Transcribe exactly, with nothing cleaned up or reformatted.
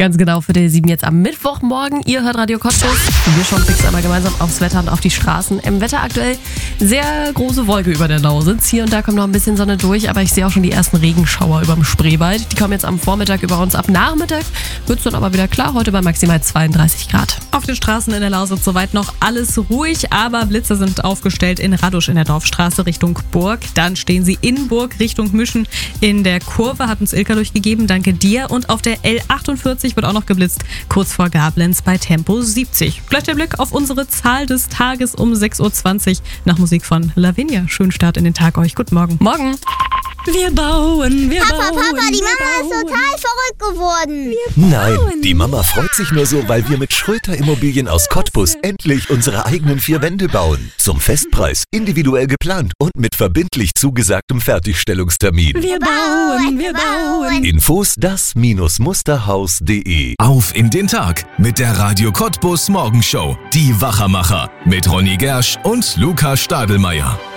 Ganz genau, für die sieben jetzt am Mittwochmorgen. Ihr hört Radio Cottbus. Wir schauen fix einmal gemeinsam aufs Wetter und auf die Straßen. Im Wetter aktuell sehr große Wolke über der Lausitz. Hier und da kommt noch ein bisschen Sonne durch, aber ich sehe auch schon die ersten Regenschauer über dem Spreewald. Die kommen jetzt am Vormittag über uns. Ab Nachmittag wird es dann aber wieder klar. Heute bei maximal zweiunddreißig Grad. Auf den Straßen in der Lausitz soweit noch alles ruhig, aber Blitzer sind aufgestellt in Radusch in der Dorfstraße Richtung Burg. Dann stehen sie in Burg Richtung Müschen in der Kurve, hat uns Ilka durchgegeben. Danke dir. Und auf der L achtundvierzig wird auch noch geblitzt, kurz vor Gablenz bei Tempo siebzig. Gleich der Blick auf unsere Zahl des Tages um sechs Uhr zwanzig nach Musik von Lavinia. Schönen Start in den Tag euch. Guten Morgen. Morgen. Wir bauen, wir Papa, bauen. Papa, die Mama wir ist total verrückt geworden. Nein, die Mama freut sich nur so, weil wir mit Schröter Immobilien aus Cottbus endlich unsere eigenen vier Wände bauen. Zum Festpreis, individuell geplant und mit verbindlich zugesagtem Fertigstellungstermin. Wir bauen, wir bauen. Infos das Musterhaus punkt de. Auf in den Tag mit der Radio Cottbus Morgenshow. Die Wachermacher mit Ronny Gersch und Luca Stadelmeier.